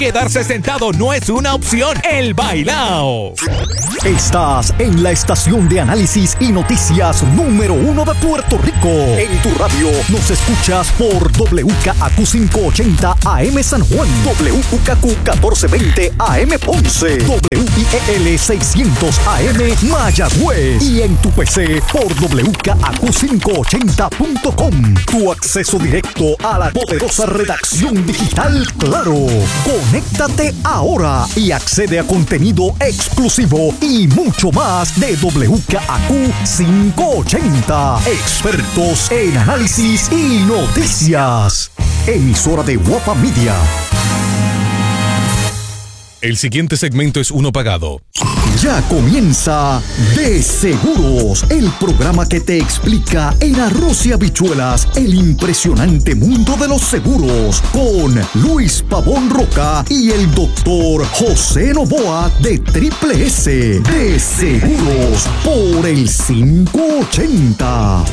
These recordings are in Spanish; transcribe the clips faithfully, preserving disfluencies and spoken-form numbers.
Quedarse sentado no es una opción. El bailao. Estás en la estación de análisis y noticias número uno de Puerto Rico. En tu radio nos escuchas por W K A Q quinientos ochenta A M San Juan, W U K Q catorce veinte A M Ponce, W I E L seiscientos A M Mayagüez y en tu P C por W K A Q quinientos ochenta punto com. Tu acceso directo a la poderosa redacción digital Claro. Conéctate ahora y accede a contenido exclusivo y mucho más de W K A Q quinientos ochenta. Expertos en análisis y noticias. Emisora de Guapa Media. El siguiente segmento es uno pagado. Ya comienza De Seguros, el programa que te explica en arroz y habichuelas el impresionante mundo de los seguros, con Luis Pavón Roca y el doctor José Novoa de Triple S. De Seguros por el quinientos ochenta.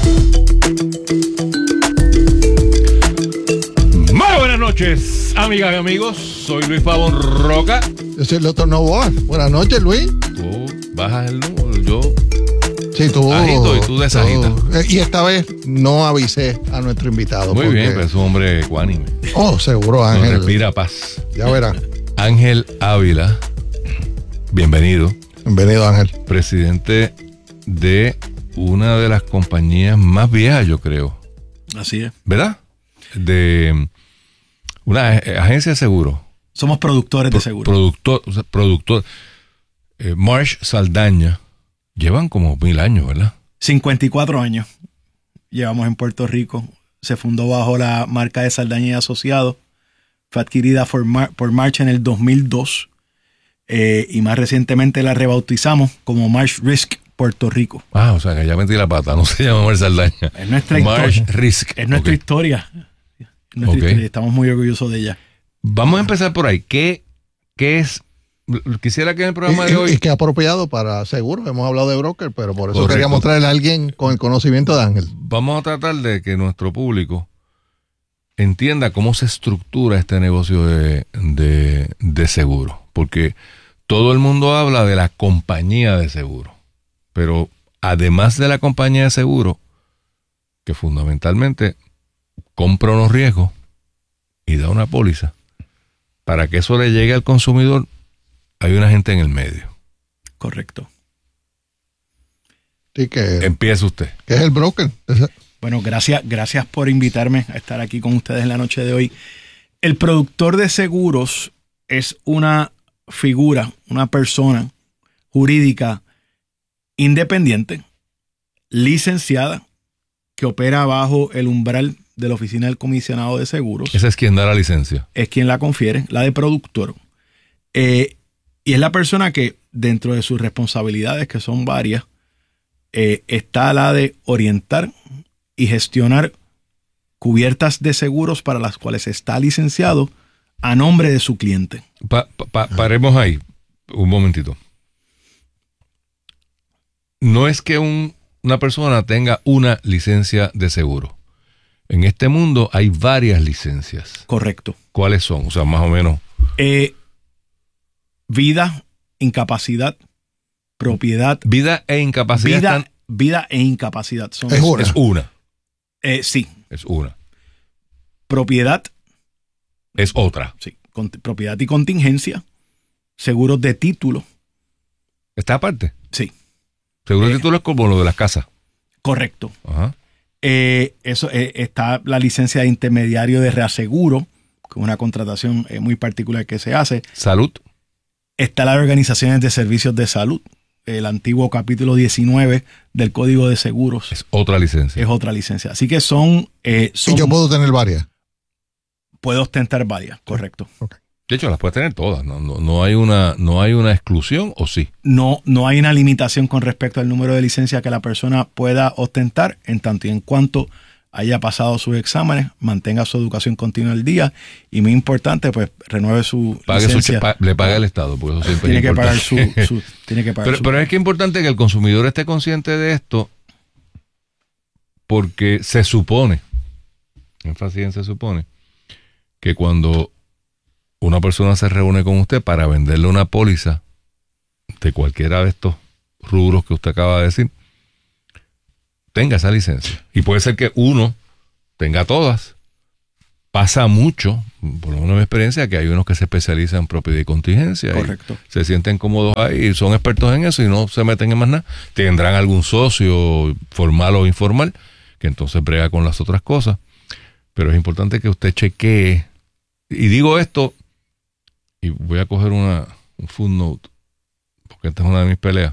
Muy buenas noches, amigas y amigos. Soy Luis Pavón Roca. Yo soy el doctor Novoa. Buenas noches, Luis. Tú bajas el número, yo sí, tú, agito y tú desagitas. Y esta vez no avisé a nuestro invitado. Muy porque... bien, pero es un hombre ecuánime. Oh, seguro, Ángel. Nos respira paz. Ya verán. Ángel Ávila, bienvenido. Bienvenido, Ángel. Presidente de una de las compañías más viejas, yo creo. Así es. ¿Verdad? De una agencia de seguro. Somos productores Pro, de seguro. Productor, o sea, productor. Eh, Marsh Saldaña. Llevan como mil años, ¿verdad? cincuenta y cuatro años llevamos en Puerto Rico. Se fundó bajo la marca de Saldaña y Asociados. Fue adquirida por, Mar, por Marsh en el dos mil dos. Eh, y más recientemente la rebautizamos como Marsh Risk Puerto Rico. Ah, o sea que ya metí la pata. No se llama Marsh Saldaña. Es nuestra Marsh historia. Risk. Es nuestra okay. historia. Nuestra okay. historia. Estamos muy orgullosos de ella. Vamos a empezar por ahí. ¿Qué, qué es? Quisiera que en el programa y, de hoy... Y que apropiado para seguro. Hemos hablado de broker, pero por eso Correcto. queríamos traerle a alguien con el conocimiento de Ángel. Vamos a tratar de que nuestro público entienda cómo se estructura este negocio de, de, de seguro. Porque todo el mundo habla de la compañía de seguro. Pero además de la compañía de seguro, que fundamentalmente compra unos riesgos y da una póliza, para que eso le llegue al consumidor, hay una gente en el medio. Correcto. Sí, que, Empieza usted. ¿Qué es el broker? Bueno, gracias, gracias por invitarme a estar aquí con ustedes en la noche de hoy. El productor de seguros es una figura, una persona jurídica independiente, licenciada, que opera bajo el umbral de la Oficina del Comisionado de Seguros. Ese es quien da la licencia. Es quien la confiere, la de productor. Eh, y es la persona que, dentro de sus responsabilidades, que son varias, eh, está la de orientar y gestionar cubiertas de seguros para las cuales está licenciado a nombre de su cliente. Pa, pa, pa, paremos ahí un momentito. No es que un, una persona tenga una licencia de seguro. En este mundo hay varias licencias. Correcto. ¿Cuáles son? O sea, más o menos. Eh, vida, incapacidad, propiedad. Vida e incapacidad. Vida, están... vida e incapacidad. Son es una. Es una. Eh, sí. Es una. Propiedad. Es otra. Sí. Con, propiedad y contingencia. Seguros de título. ¿Está aparte? Sí. Seguro Eh, de título es como lo de las casas. Correcto. Ajá. Eh, eso eh, está la licencia de intermediario de reaseguro, con una contratación eh, muy particular que se hace. Salud. Está la de organizaciones de servicios de salud, el antiguo capítulo diecinueve del Código de Seguros. Es otra licencia. Es otra licencia. Así que son... Eh, son y yo puedo tener varias. Puedo ostentar varias, correcto. Okay. De hecho, las puedes tener todas. No, no, no hay una, no hay una exclusión, ¿o sí? No, no hay una limitación con respecto al número de licencias que la persona pueda ostentar, en tanto y en cuanto haya pasado sus exámenes, mantenga su educación continua al día y, muy importante, pues renueve su Pague licencia. su, pa, le paga el Estado, porque eso siempre tiene es que pagar su, importante. su tiene que pagar pero, su... pero es que es importante que el consumidor esté consciente de esto, porque se supone, énfasis en se supone, que cuando una persona se reúne con usted para venderle una póliza de cualquiera de estos rubros que usted acaba de decir, tenga esa licencia. Y puede ser que uno tenga todas. Pasa mucho, por lo menos en mi experiencia, que hay unos que se especializan en propiedad y contingencia. Correcto. Y se sienten cómodos ahí y son expertos en eso y no se meten en más nada. Tendrán algún socio formal o informal que entonces brega con las otras cosas. Pero es importante que usted chequee. Y digo esto, y voy a coger una, un footnote, porque esta es una de mis peleas.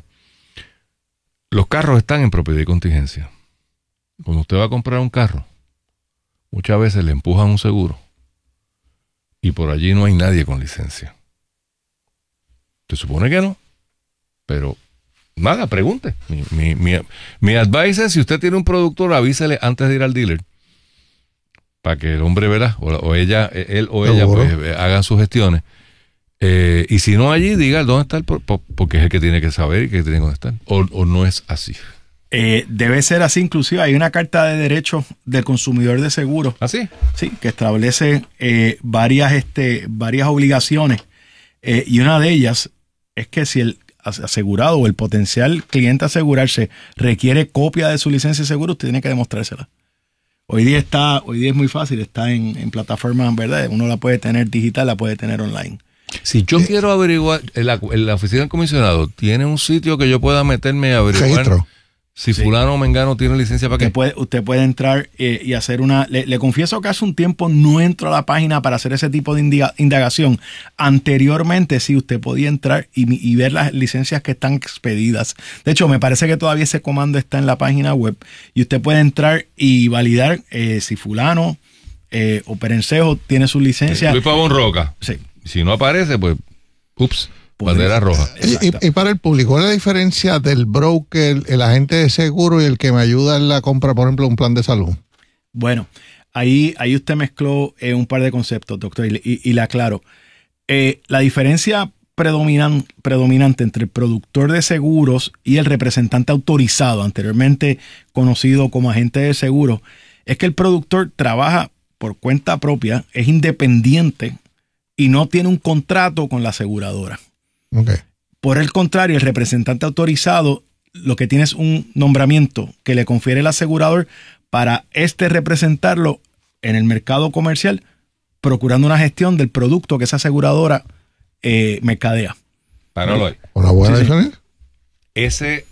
Los carros están en propiedad y contingencia. Cuando usted va a comprar un carro, muchas veces le empujan un seguro y por allí no hay nadie con licencia. Se supone que no, pero nada, pregunte. Mi, mi, mi, mi advice es, si usted tiene un productor, avísele antes de ir al dealer para que el hombre, verá, o, o ella, él o ella, pues, hagan sus gestiones. Eh, y si no allí, diga dónde está el pro, porque es el que tiene que saber y que tiene que estar. O, o no es así. Eh, debe ser así, inclusive hay una carta de derechos del consumidor de seguros. ¿Ah, sí? Sí, que establece eh, varias, este, varias obligaciones eh, y una de ellas es que si el asegurado o el potencial cliente a asegurarse requiere copia de su licencia de seguro, usted tiene que demostrársela. Hoy día está, hoy día es muy fácil, está en, en plataformas, ¿verdad? Uno la puede tener digital, la puede tener online. Si yo eh, quiero averiguar, en la, en la oficina del comisionado, ¿tiene un sitio que yo pueda meterme a averiguar? Registro. Si sí. fulano o mengano tiene licencia para qué. Usted puede, usted puede entrar eh, y hacer una... Le, le confieso que hace un tiempo no entro a la página para hacer ese tipo de indiga, indagación. Anteriormente sí, usted podía entrar y, y ver las licencias que están expedidas. De hecho, me parece que todavía ese comando está en la página web y usted puede entrar y validar eh, si fulano eh, o perencejo tiene su licencia. Luis Pavón Roca. Sí. Si no aparece, pues, ups. Bandera roja. Y, y, y para el público, ¿cuál es la diferencia del broker, el agente de seguro y el que me ayuda en la compra, por ejemplo, de un plan de salud? Bueno, ahí, ahí usted mezcló eh, un par de conceptos, doctor, y, y, y le aclaro. Eh, la diferencia predominan, predominante entre el productor de seguros y el representante autorizado, anteriormente conocido como agente de seguro, es que el productor trabaja por cuenta propia, es independiente y no tiene un contrato con la aseguradora. Okay. Por el contrario, el representante autorizado lo que tiene es un nombramiento que le confiere el asegurador para este representarlo en el mercado comercial, procurando una gestión del producto que esa aseguradora eh, mercadea. Páralo ahí. ¿Una buena Sí, sí. diferencia? Ese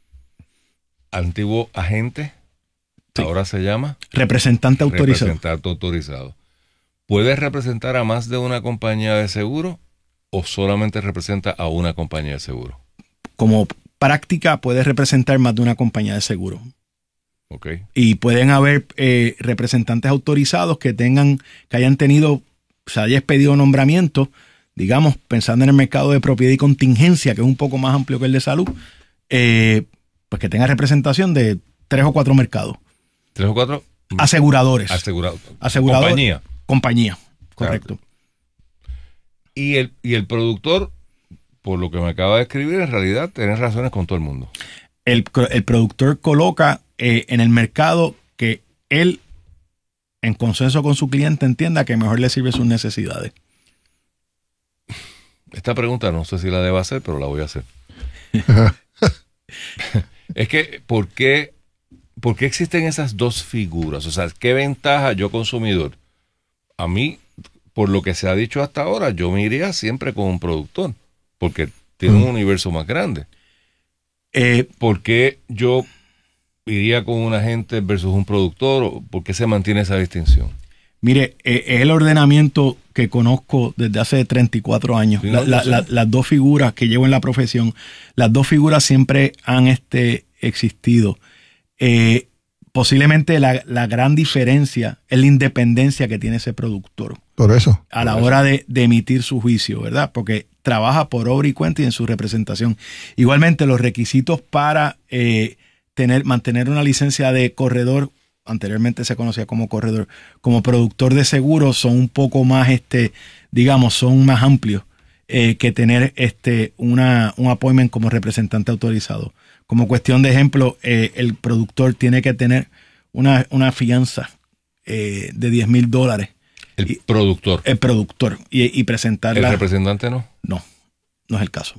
antiguo agente, Sí. ahora se llama Representante autorizado. representante autorizado. ¿Puede representar a más de una compañía de seguro o solamente representa a una compañía de seguro? Como práctica puede representar más de una compañía de seguro. Ok. Y pueden haber eh, representantes autorizados que tengan, que hayan tenido, se haya expedido nombramiento, digamos, pensando en el mercado de propiedad y contingencia, que es un poco más amplio que el de salud, eh, pues que tenga representación de tres o cuatro mercados. ¿Tres o cuatro? Aseguradores. Asegurado. Asegurador, Compañía. Compañía, correcto. Y el, y el productor, por lo que me acaba de escribir, en realidad tiene relaciones con todo el mundo. El, el productor coloca eh, en el mercado que él, en consenso con su cliente, entienda que mejor le sirve sus necesidades. Esta pregunta no sé si la debo hacer, pero la voy a hacer. Es que, ¿por qué, ¿por qué existen esas dos figuras? O sea, ¿qué ventaja yo, consumidor? A mí, por lo que se ha dicho hasta ahora, yo me iría siempre con un productor, porque tiene mm. un universo más grande. Eh, ¿Por qué yo iría con un agente versus un productor? ¿Por qué se mantiene esa distinción? Mire, eh, es el ordenamiento que conozco desde hace treinta y cuatro años. Sí, no, la, la, la, las dos figuras que llevo en la profesión, las dos figuras siempre han este, existido. Eh, posiblemente la, la gran diferencia es la independencia que tiene ese productor. Por eso. A la por hora eso. de, de emitir su juicio, ¿verdad? Porque trabaja por obra y cuenta y en su representación. Igualmente, los requisitos para eh, tener, mantener una licencia de corredor, anteriormente se conocía como corredor, como productor de seguros, son un poco más, este, digamos, son más amplios eh, que tener este, una, un appointment como representante autorizado. Como cuestión de ejemplo, eh, el productor tiene que tener una, una fianza eh, de diez mil dólares El y, productor. El productor. Y, y presentarla. ¿El representante no? No, no es el caso.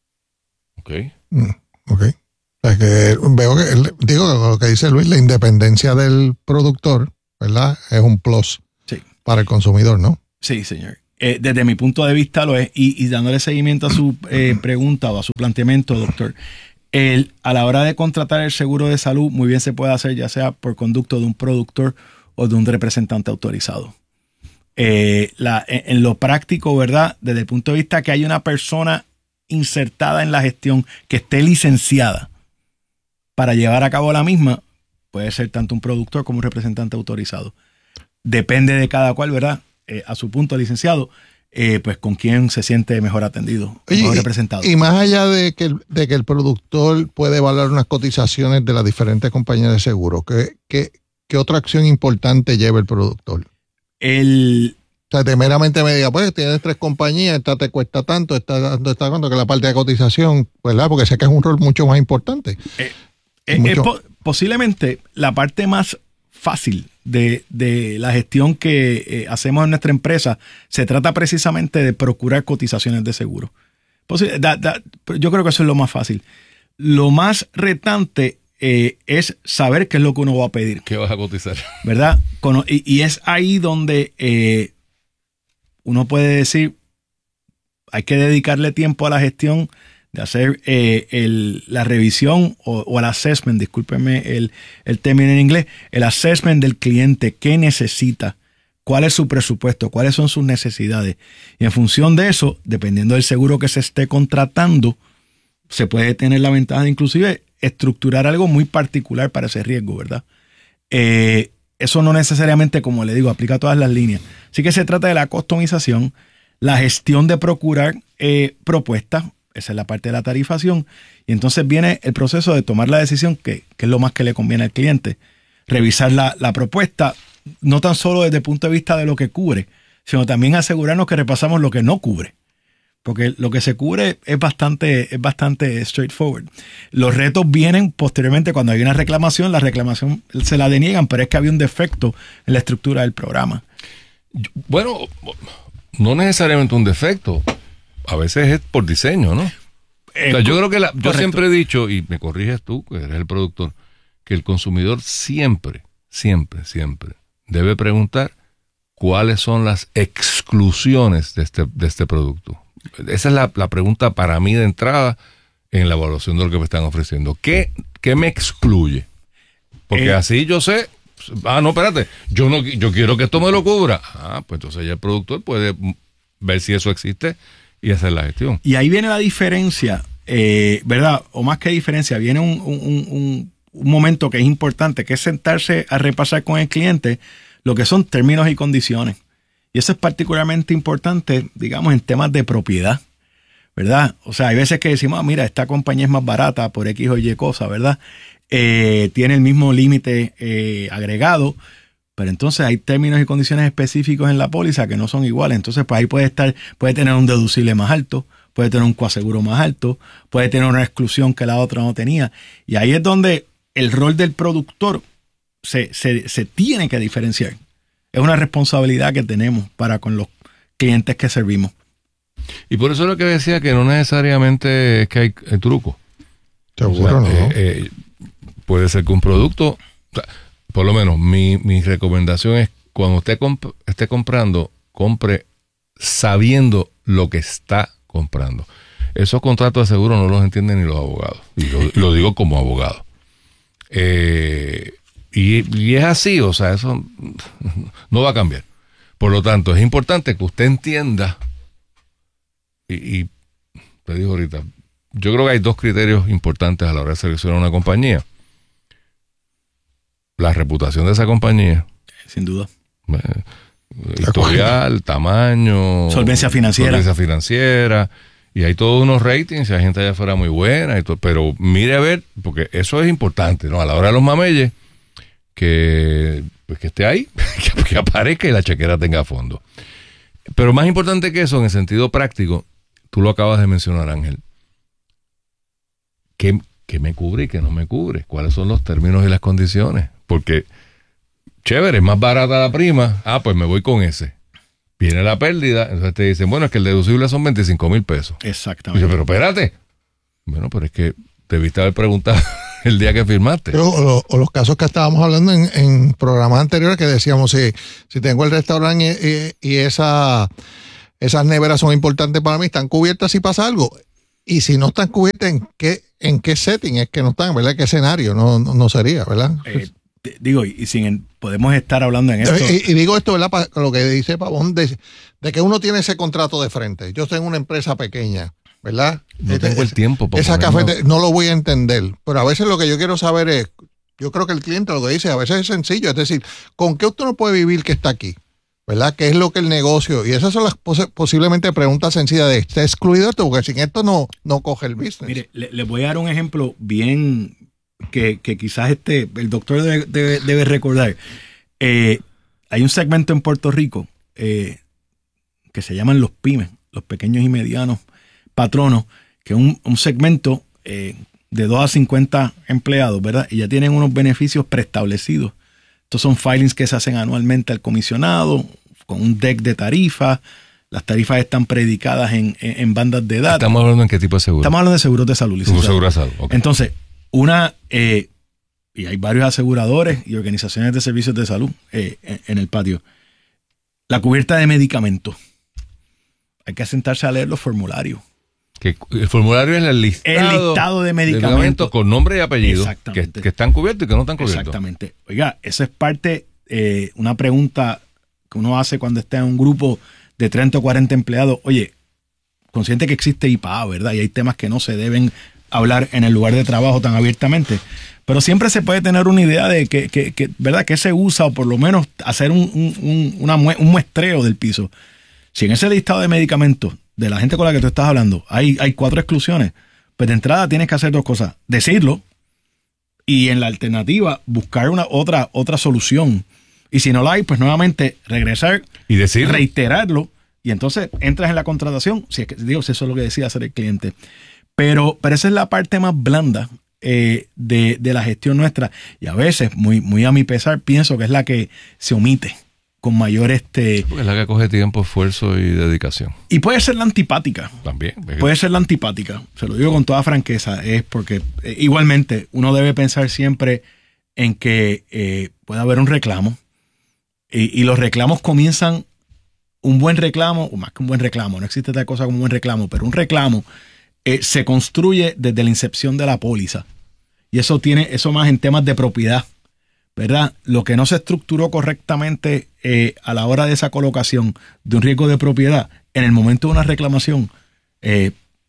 Ok. Mm, ok. Es que veo que, digo, lo que dice Luis, la independencia del productor, ¿verdad? Es un plus sí. para el consumidor, ¿no? Sí, señor. Eh, desde mi punto de vista lo es. Y, y dándole seguimiento a su eh, pregunta o a su planteamiento, doctor, el, a la hora de contratar el seguro de salud, muy bien se puede hacer ya sea por conducto de un productor o de un representante autorizado. Eh, la, en, en lo práctico, ¿verdad? Desde el punto de vista que hay una persona insertada en la gestión que esté licenciada para llevar a cabo la misma, puede ser tanto un productor como un representante autorizado. Depende de cada cual, ¿verdad? Eh, a su punto, licenciado, eh, pues con quién se siente mejor atendido, mejor y, representado. Y más allá de que, el, de que el productor puede evaluar unas cotizaciones de las diferentes compañías de seguro, ¿qué, qué, qué otra acción importante lleva el productor? El... O sea, te meramente me diga, pues tienes tres compañías, esta te cuesta tanto, esta está tanto, que la parte de cotización, ¿verdad? Porque sé que es un rol mucho más importante. Eh, eh, mucho... es po- posiblemente la parte más fácil de, de la gestión que eh, hacemos en nuestra empresa se trata precisamente de procurar cotizaciones de seguro. Posi- da, da, yo creo que eso es lo más fácil. Lo más retante eh, es saber qué es lo que uno va a pedir. ¿Qué vas a cotizar? ¿Verdad? Con, y, y es ahí donde eh, uno puede decir, hay que dedicarle tiempo a la gestión de hacer eh, el, la revisión o, o el assessment, discúlpenme el, el término en inglés, el assessment del cliente, qué necesita, cuál es su presupuesto, cuáles son sus necesidades. Y en función de eso, dependiendo del seguro que se esté contratando, se puede tener la ventaja de inclusive estructurar algo muy particular para ese riesgo, ¿verdad? Eh, eso no necesariamente, como le digo, aplica a todas las líneas. Así que se trata de la customización, la gestión de procurar eh, propuestas. Esa es la parte de la tarifación. Y entonces viene el proceso de tomar la decisión, que, que es lo más que le conviene al cliente. Revisar la, la propuesta, no tan solo desde el punto de vista de lo que cubre, sino también asegurarnos que repasamos lo que no cubre. Porque lo que se cubre es bastante, es bastante straightforward. Los retos vienen posteriormente cuando hay una reclamación. La reclamación se la deniegan, pero es que había un defecto en la estructura del programa. Bueno, no necesariamente un defecto. A veces es por diseño, ¿no? Eh, o sea, yo creo que la, yo correcto. siempre he dicho, y me corriges tú, que eres el productor, que el consumidor siempre, siempre, siempre debe preguntar cuáles son las exclusiones de este, de este producto. Esa es la, la pregunta para mí de entrada en la evaluación de lo que me están ofreciendo. ¿Qué, qué me excluye? Porque eh, así yo sé, ah, no, espérate, yo no, yo quiero que esto me lo cubra. Ah, pues entonces ya el productor puede ver si eso existe y hacer la gestión. Y ahí viene la diferencia, eh, ¿verdad? O más que diferencia, viene un, un, un, un momento que es importante, que es sentarse a repasar con el cliente lo que son términos y condiciones. Y eso es particularmente importante, digamos, en temas de propiedad, ¿verdad? O sea, hay veces que decimos, ah, mira, esta compañía es más barata por X o Y cosa, ¿verdad? Eh, tiene el mismo límite eh, agregado, pero entonces hay términos y condiciones específicos en la póliza que no son iguales. Entonces, pues ahí puede estar, puede tener un deducible más alto, puede tener un coaseguro más alto, puede tener una exclusión que la otra no tenía. Y ahí es donde el rol del productor se, se, se tiene que diferenciar. Es una responsabilidad que tenemos para con los clientes que servimos. Y por eso es lo que decía, que no necesariamente es que hay, hay truco. Seguro, o sea, ¿no? Eh, eh, puede ser que un producto, o sea, por lo menos mi, mi recomendación es cuando usted comp- esté comprando, compre sabiendo lo que está comprando. Esos contratos de seguro no los entienden ni los abogados. Y lo, lo digo como abogado. Eh... Y, y es así, o sea, eso no va a cambiar. Por lo tanto, es importante que usted entienda, y, y te digo ahorita, yo creo que hay dos criterios importantes a la hora de seleccionar una compañía. La reputación de esa compañía. Sin duda. Eh, historial, tamaño. Solvencia financiera. Solvencia financiera. Y hay todos unos ratings, y hay gente allá afuera muy buena, y todo, pero mire a ver, porque eso es importante, ¿no? A la hora de los mameyes, que, pues que esté ahí, que, que aparezca y la chequera tenga fondo. Pero más importante que eso, en el sentido práctico, tú lo acabas de mencionar, Ángel. ¿Qué, qué me cubre y qué no me cubre? ¿Cuáles son los términos y las condiciones? Porque, chévere, es más barata la prima, ah, pues me voy con ese. Viene la pérdida, entonces te dicen, bueno, es que el deducible son veinticinco mil pesos. Exactamente. Dice, pero espérate. Bueno, pero es que debiste haber preguntado el día que firmaste. O, o, o los casos que estábamos hablando en, en programas anteriores que decíamos, si, si tengo el restaurante y, y, y esa, esas neveras son importantes para mí, están cubiertas si pasa algo. Y si no están cubiertas, ¿en qué, en qué setting es que no están? ¿Verdad? ¿Qué escenario? No, no, no sería, ¿verdad? Eh, te, digo, y sin podemos estar hablando en esto. Y, y digo esto, ¿verdad? Para lo que dice Pavón, de, de que uno tiene ese contrato de frente. Yo tengo una empresa pequeña, ¿verdad? No tengo el tiempo para esa ponerlo. cafete no lo voy a entender, pero a veces lo que yo quiero saber es, yo creo que el cliente lo que dice, a veces es sencillo, es decir, ¿con qué usted no puede vivir que está aquí? ¿Verdad? ¿Qué es lo que el negocio? Y esas son las pos posiblemente preguntas sencillas de, ¿está excluido esto? Porque sin esto no, no coge el business. Mire, le, le voy a dar un ejemplo bien que, que quizás este, el doctor debe, debe, debe recordar. Eh, hay un segmento en Puerto Rico eh, que se llaman los pymes, los pequeños y medianos patronos, que es un, un segmento eh, de dos a cincuenta empleados, ¿verdad? Y ya tienen unos beneficios preestablecidos. Estos son filings que se hacen anualmente al comisionado, con un deck de tarifas. Las tarifas están predicadas en, en, en bandas de edad. ¿Estamos hablando en qué tipo de seguro? Estamos hablando de seguros de salud. Seguro, seguro de salud. Okay. Entonces, una, eh, y hay varios aseguradores y organizaciones de servicios de salud eh, en, en el patio. La cubierta de medicamentos. Hay que sentarse a leer los formularios. Que el formulario es el listado, el listado de medicamentos. de medicamentos con nombre y apellido que, que están cubiertos y que no están cubiertos. Exactamente. Oiga, eso es parte, eh, una pregunta que uno hace cuando está en un grupo de treinta o cuarenta empleados. Oye, consciente que existe I P A, ¿verdad? Y hay temas que no se deben hablar en el lugar de trabajo tan abiertamente. Pero siempre se puede tener una idea de que, que, que ¿verdad? Que se usa, o por lo menos hacer un, un, una mue un muestreo del piso. Si en ese listado de medicamentos de la gente con la que tú estás hablando hay, hay cuatro exclusiones, pues de entrada tienes que hacer dos cosas. Decirlo y en la alternativa buscar una otra, otra solución. Y si no la hay, pues nuevamente regresar y decirlo, reiterarlo, y entonces entras en la contratación, si es que, digo, si eso es lo que decide hacer el cliente. Pero, pero esa es la parte más blanda eh, de, de la gestión nuestra. Y a veces, muy, muy a mi pesar, pienso que es la que se omite con mayor este... Porque es la que coge tiempo, esfuerzo y dedicación. Y puede ser la antipática. También. Puede ser la antipática. Se lo digo con toda franqueza. Es porque eh, igualmente uno debe pensar siempre en que eh, puede haber un reclamo. Y, y los reclamos comienzan, un buen reclamo, o más que un buen reclamo, no existe tal cosa como un buen reclamo, pero un reclamo eh, se construye desde la incepción de la póliza. Y eso tiene, eso más en temas de propiedad, ¿verdad? Lo que no se estructuró correctamente eh, a la hora de esa colocación de un riesgo de propiedad, en el momento de una reclamación, eh,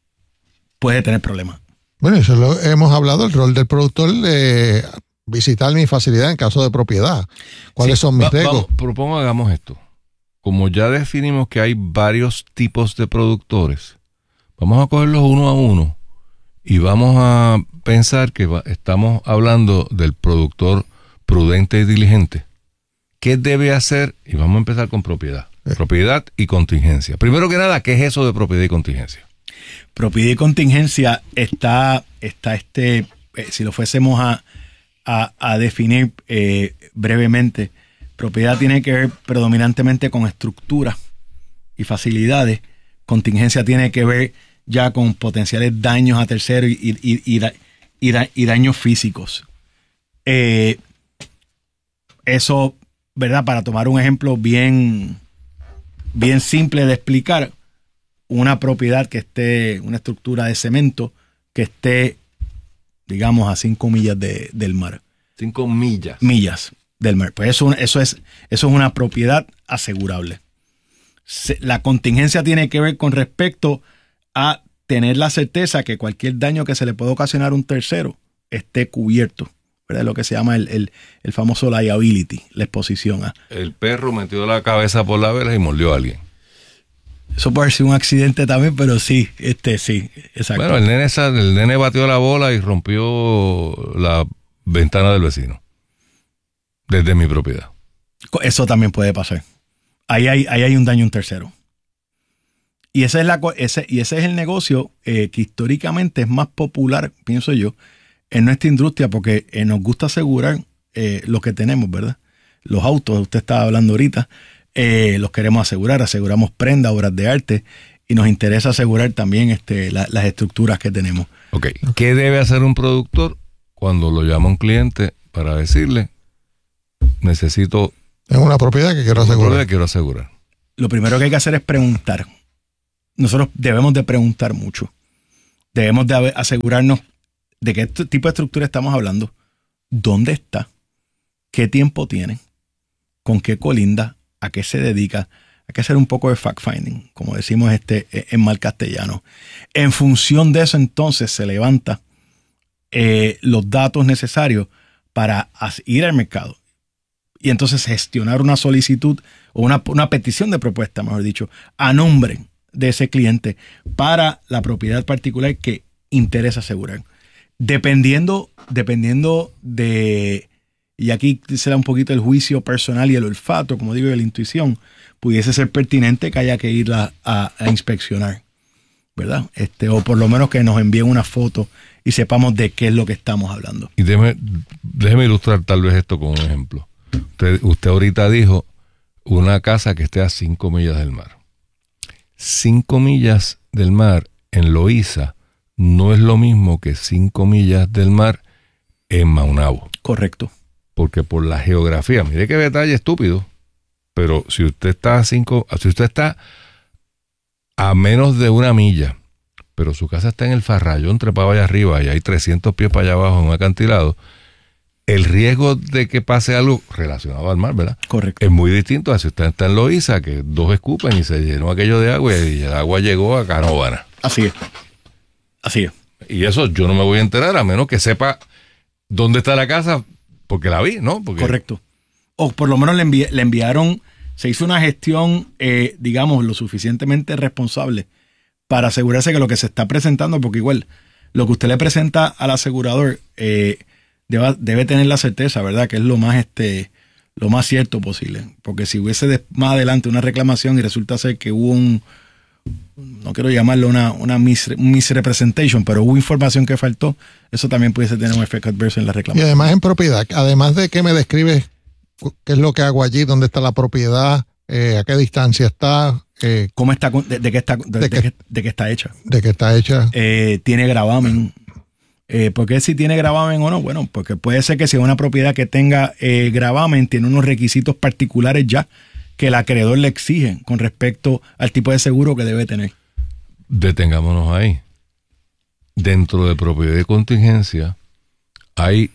puede tener problemas. Bueno, eso lo hemos hablado, el rol del productor de visitar mi facilidad en caso de propiedad. ¿Cuáles sí, son mis va, riesgos? Vamos, propongo hagamos esto. Como ya definimos que hay varios tipos de productores, vamos a cogerlos uno a uno y vamos a pensar que va, estamos hablando del productor prudente y diligente. ¿Qué debe hacer? Y vamos a empezar con propiedad. Eh. Propiedad y contingencia. Primero que nada, ¿qué es eso de propiedad y contingencia? Propiedad y contingencia está, está este, eh, si lo fuésemos a, a, a definir eh, brevemente, propiedad tiene que ver predominantemente con estructuras y facilidades. Contingencia tiene que ver ya con potenciales daños a terceros y, y, y, y, y, da, y daños físicos. Eh, eso, ¿verdad? Para tomar un ejemplo bien, bien simple de explicar, una propiedad que esté, una estructura de cemento que esté, digamos, a cinco millas de, del mar. Cinco millas. Millas del mar. Pues eso, eso, es, eso es una propiedad asegurable. Se, la contingencia tiene que ver con respecto a tener la certeza que cualquier daño que se le pueda ocasionar a un tercero esté cubierto, ¿verdad? Lo que se llama el, el, el famoso liability, la exposición a. El perro metió la cabeza por la vela y mordió a alguien. Eso puede ser un accidente también, pero sí, este sí, exacto. Bueno, el nene, el nene batió la bola y rompió la ventana del vecino. Desde mi propiedad. Eso también puede pasar. Ahí hay, ahí hay un daño a un tercero. Y ese es, la, ese, y ese es el negocio eh, que históricamente es más popular, pienso yo, en nuestra industria, porque eh, nos gusta asegurar eh, lo que tenemos, ¿verdad? Los autos, usted estaba hablando ahorita, eh, los queremos asegurar, aseguramos prendas, obras de arte, y nos interesa asegurar también este, la, las estructuras que tenemos. Ok, ¿qué debe hacer un productor cuando lo llama un cliente para decirle, necesito... Tengo una propiedad que quiero una asegurar? propiedad que quiero asegurar. Lo primero que hay que hacer es preguntar. Nosotros debemos de preguntar mucho. Debemos de asegurarnos de qué tipo de estructura estamos hablando, dónde está, qué tiempo tiene, con qué colinda, a qué se dedica. Hay que hacer un poco de fact-finding, como decimos este en mal castellano. En función de eso, entonces, se levanta eh, los datos necesarios para ir al mercado y entonces gestionar una solicitud o una, una petición de propuesta, mejor dicho, a nombre de ese cliente para la propiedad particular que interesa asegurar. Dependiendo, dependiendo de, y aquí será un poquito el juicio personal y el olfato, como digo, y la intuición, pudiese ser pertinente que haya que ir a, a, a inspeccionar, ¿verdad? Este, o por lo menos que nos envíen una foto y sepamos de qué es lo que estamos hablando. Y déjeme, déjeme ilustrar tal vez esto con un ejemplo. Usted, usted ahorita dijo una casa que esté a cinco millas del mar. Cinco millas del mar en Loíza no es lo mismo que cinco millas del mar en Maunabo. Correcto. Porque por la geografía, mire qué detalle estúpido, pero si usted está a cinco, si usted está a menos de una milla, pero su casa está en el Farrayón trepado allá arriba y hay trescientos pies para allá abajo en un acantilado, el riesgo de que pase algo relacionado al mar, ¿verdad? Correcto. Es muy distinto a si usted está en Loíza, que dos escupen y se llenó aquello de agua y el agua llegó a Canóvana. Así es. Así es. Y eso yo no me voy a enterar a menos que sepa dónde está la casa, porque la vi, ¿no? Porque... Correcto. O por lo menos le, envi le enviaron, se hizo una gestión, eh, digamos, lo suficientemente responsable para asegurarse que lo que se está presentando, porque igual lo que usted le presenta al asegurador eh, debe, debe tener la certeza, ¿verdad? Que es lo más este lo más cierto posible. Porque si hubiese de, más adelante una reclamación y resulta ser que hubo un, no quiero llamarlo una, una mis, misrepresentation, pero hubo información que faltó, eso también pudiese tener un efecto adverso en la Y reclamación. además en propiedad, además de que me describes qué es lo que hago allí, dónde está la propiedad, eh, a qué distancia está, eh, ¿Cómo está, de, de qué está, de, de de que- qué- de qué está hecha? de qué está hecha. Eh, tiene gravamen. Eh, ¿Por qué si tiene gravamen o no? Bueno, porque puede ser que si es una propiedad que tenga eh, gravamen, tiene unos requisitos particulares ya que el acreedor le exige con respecto al tipo de seguro que debe tener. Detengámonos ahí. Dentro de propiedad de contingencia hay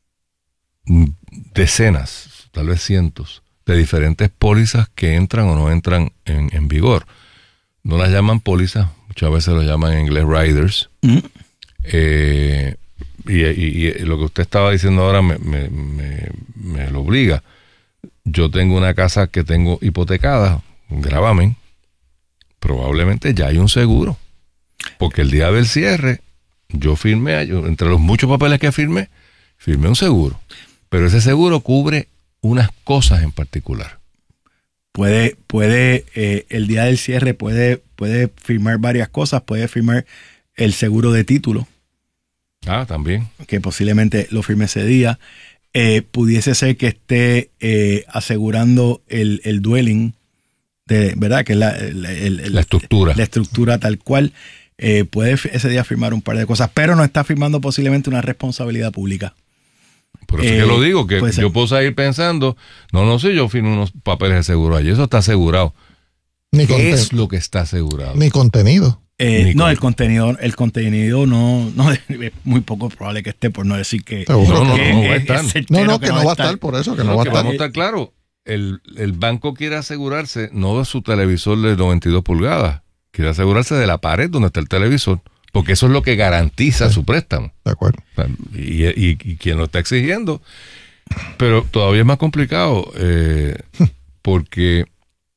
decenas, tal vez cientos, de diferentes pólizas que entran o no entran en, en vigor. No las llaman pólizas, muchas veces lo llaman en inglés riders. Mm. Eh, y, y- y lo que usted estaba diciendo ahora me, me, me, me lo obliga. Yo tengo una casa que tengo hipotecada, un gravamen, probablemente ya hay un seguro. Porque el día del cierre, yo firmé, yo, entre los muchos papeles que firmé, firmé un seguro. Pero ese seguro cubre unas cosas en particular. Puede, puede eh, el día del cierre puede, puede firmar varias cosas, puede firmar el seguro de título, Ah, también. que posiblemente lo firme ese día. Eh, pudiese ser que esté eh, asegurando el, el dwelling, de, ¿verdad? Que es la, el- el- el- La estructura. La estructura tal cual. Eh, puede ese día firmar un par de cosas, pero no está firmando posiblemente una responsabilidad pública. Por eso Eh, es que lo digo, que puede ser. yo puedo seguir pensando, no, no sé, yo firmo unos papeles de seguro allí, eso está asegurado. Ni, ¿Qué conten- es lo que está asegurado? ni contenido. Eh, Ni no, con- el contenido, el contenido no, no es muy poco probable que esté, por no decir que, Seguro No, no, que no, no va a es- estar. es certero No, no, que no va a estar por eso, que no No, va a que estar. vamos a estar claros. El, el banco quiere asegurarse no de su televisor de noventa y dos pulgadas, quiere asegurarse de la pared donde está el televisor, porque eso es lo que garantiza su préstamo. De acuerdo. O sea, Y, y, y quien lo está exigiendo. Pero todavía es más complicado, eh, porque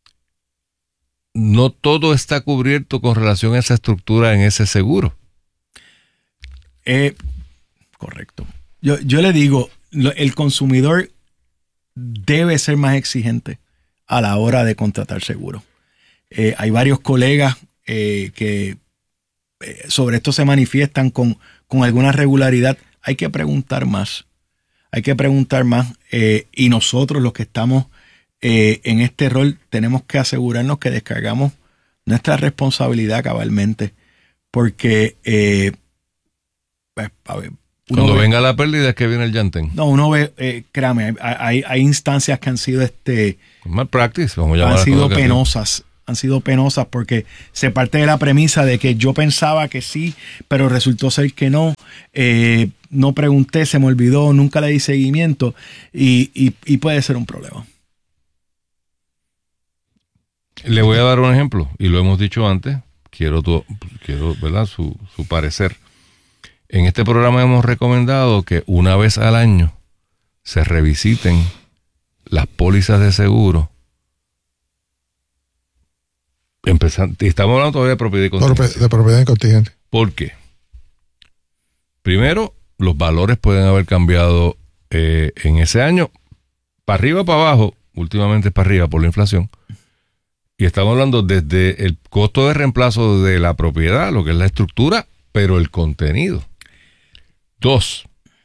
no todo está cubierto con relación a esa estructura en ese seguro. Eh, correcto. Yo, yo le digo, lo- el consumidor debe ser más exigente a la hora de contratar seguro. Eh, hay varios colegas eh, que eh, sobre esto se manifiestan con, con alguna regularidad. Hay que preguntar más. Hay que preguntar más. eh, y nosotros los que estamos eh, en este rol tenemos que asegurarnos que descargamos nuestra responsabilidad cabalmente, porque eh, pues, a ver, cuando ve, venga la pérdida es que viene el llantén. No, uno ve, eh, créame, hay, hay, hay instancias que han sido este malpractice, vamos a llamar han sido penosas. Sí. Han sido penosas porque se parte de la premisa de que yo pensaba que sí, pero resultó ser que no. Eh, no pregunté, se me olvidó, nunca le di seguimiento y, y, y puede ser un problema. Le voy a dar un ejemplo y lo hemos dicho antes. Quiero, tu, quiero ¿verdad? Su, su parecer. En este programa hemos recomendado que una vez al año se revisiten las pólizas de seguro. Empezando, estamos hablando todavía de propiedad y contingencia. De propiedad y contingente. ¿Por qué? Primero, los valores pueden haber cambiado eh, en ese año, para arriba o para abajo, últimamente es para arriba por la inflación. Y estamos hablando desde el costo de reemplazo de la propiedad, lo que es la estructura, pero el contenido. Dos,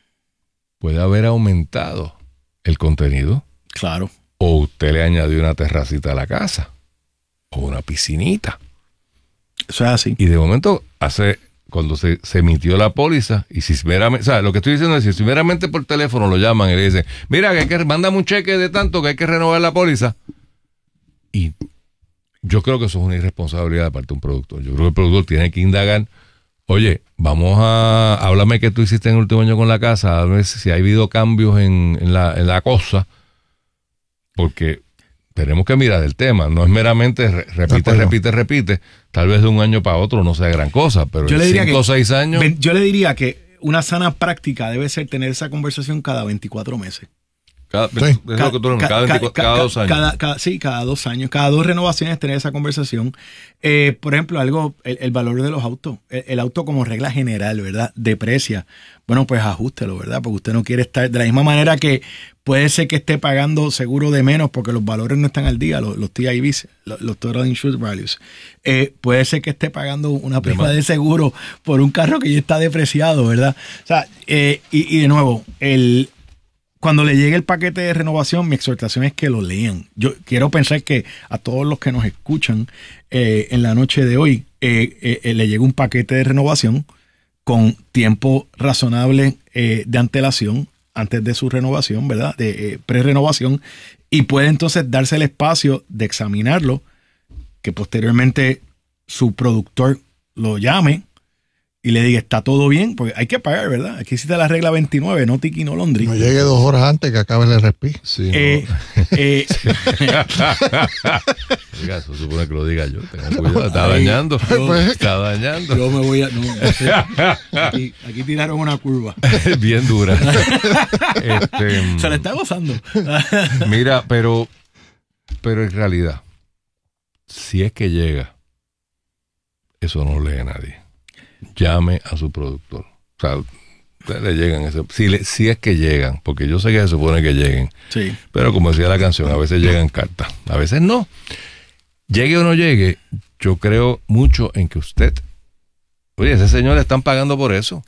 puede haber aumentado el contenido. Claro. O usted le añadió una terracita a la casa. O una piscinita. Eso es así. Y de momento, hace cuando se, se emitió la póliza, y si meramente, o sea, lo que estoy diciendo es, si meramente por teléfono lo llaman y le dicen, mira, que hay que, mándame un cheque de tanto que hay que renovar la póliza. Y yo creo que eso es una irresponsabilidad de parte de un productor. Yo creo que el productor tiene que indagar, oye, vamos a, háblame qué tú hiciste en el último año con la casa, a ver si ha habido cambios en, en, la, en la cosa, porque tenemos que mirar el tema, no es meramente re, repite, repite, repite, tal vez de un año para otro no sea gran cosa, pero yo en cinco o que, seis años... Yo le diría que una sana práctica debe ser tener esa conversación cada veinticuatro meses. Cada, sí. es lo que tú, cada, cada, veinticuatro, cada, cada dos años. Cada, cada, sí, cada dos años, cada dos renovaciones tener esa conversación. Eh, por ejemplo, algo, el, el valor de los autos. El, el auto como regla general, ¿verdad? Deprecia. Bueno, pues ajústelo, ¿verdad? Porque usted no quiere estar de la misma manera que puede ser que esté pagando seguro de menos porque los valores no están al día, los, los T I Vs, los, los Total Insurance Values. Eh, puede ser que esté pagando una prima de seguro por un carro que ya está depreciado, ¿verdad? O sea, eh, y, y de nuevo, el... Cuando le llegue el paquete de renovación, mi exhortación es que lo lean. Yo quiero pensar que a todos los que nos escuchan eh, en la noche de hoy, eh, eh, le llegue un paquete de renovación con tiempo razonable eh, de antelación antes de su renovación, ¿verdad? De eh, pre-renovación, y puede entonces darse el espacio de examinarlo, que posteriormente su productor lo llame y le diga, está todo bien, porque hay que pagar, ¿verdad? Aquí existe la regla veintinueve, no tiki, no laundry. No llegue dos horas antes que acabe el respiro. Sí, eh, no. eh, Oiga, eso supone que lo diga yo. Tenga cuidado, está dañando. Yo, está dañando. Yo me voy a... No, no sé. aquí, aquí tiraron una curva. Bien dura. este, Se le está gozando. Mira, pero, pero en realidad, si es que llega, eso no lee a nadie. Llame a su productor. O sea, le llegan ese, si, le, si es que llegan, porque yo sé que se supone que lleguen. Sí. Pero como decía la canción, a veces llegan cartas, a veces no. Llegue o no llegue, yo creo mucho en que usted, oye, ese señor le están pagando por eso.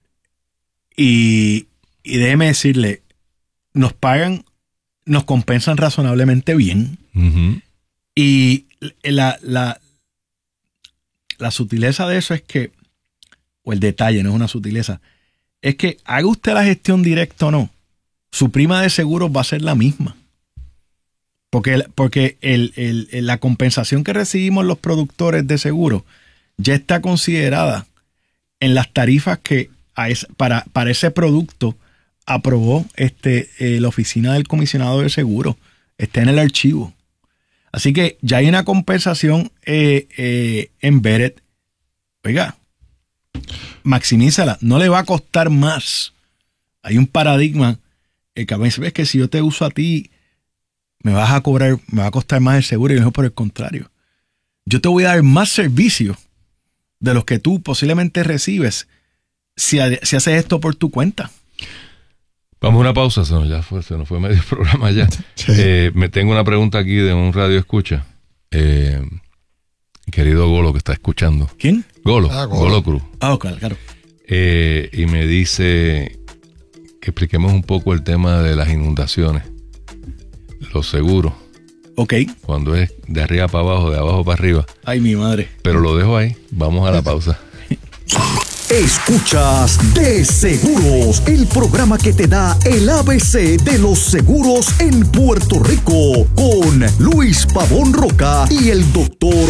Y, y déjeme decirle, nos pagan, nos compensan razonablemente bien. Uh-huh. Y la, la, la sutileza de eso es que, o el detalle, no es una sutileza, es que haga usted la gestión directa o no, su prima de seguros va a ser la misma. Porque, porque el, el, el, la compensación que recibimos los productores de seguros ya está considerada en las tarifas que a esa, para, para ese producto aprobó este, eh, la oficina del comisionado de seguros. Está en el archivo. Así que ya hay una compensación eh, eh, embedded. Oiga, maximízala, no le va a costar más. Hay un paradigma eh, que a veces ves que si yo te uso a ti, me vas a cobrar, me va a costar más el seguro, y mejor por el contrario. Yo te voy a dar más servicios de los que tú posiblemente recibes si, si haces esto por tu cuenta. Vamos a una pausa, se nos, ya fue, se nos fue medio programa ya. Sí. Eh, me tengo una pregunta aquí de un radio escucha. Eh, querido Golo que está escuchando. ¿Quién? Golo, ah, Golo. Golo Cruz. Ah, claro, claro. Eh, y me dice que expliquemos un poco el tema de las inundaciones, los seguros Ok. Cuando es de arriba para abajo, de abajo para arriba. Ay, mi madre. Pero lo dejo ahí. Vamos a la pausa. Escuchas De Seguros, el programa que te da el A B C de los seguros en Puerto Rico, con Luis Pavón Roca y el doctor